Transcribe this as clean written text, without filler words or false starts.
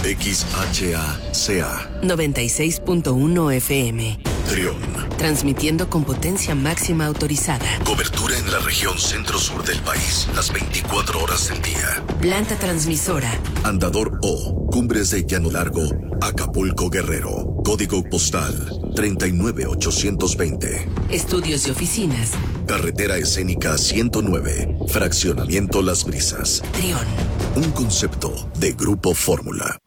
XHACA 96.1 FM. Trión. Transmitiendo con potencia máxima autorizada. Cobertura en la región centro-sur del país, las 24 horas del día. Planta transmisora. Andador O, Cumbres de Llano Largo, Acapulco, Guerrero. Código postal 39820. Estudios y oficinas. Carretera Escénica 109, Fraccionamiento Las Brisas. Trión. Un concepto de Grupo Fórmula.